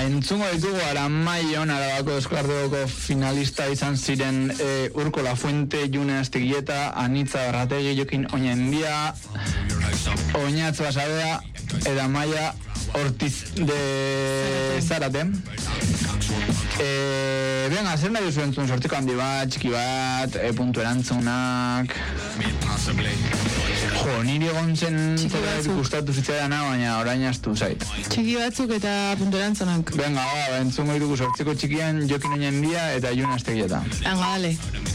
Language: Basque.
entzungo ditugu Aramaion, Arabako Euskartegoko finalista izan ziren Urko Lafuente, June Astigieta, Anitza Barrategi, Jokin Oñendia, Oñatz Basadea, eta Maia Ortiz de Zarate. Venga, zer nahi duzu entzun sortiko handi bat, txiki bat, puntu erantzunak... Jo, niri egon zen zerbait gustatu zitzaidana, baina orain astu zait. Txiki batzuk eta puntu erantzunak. Venga, entzungo ditugu sortziko txikian Jokin Oñendia eta June Astigieta. Venga, dale.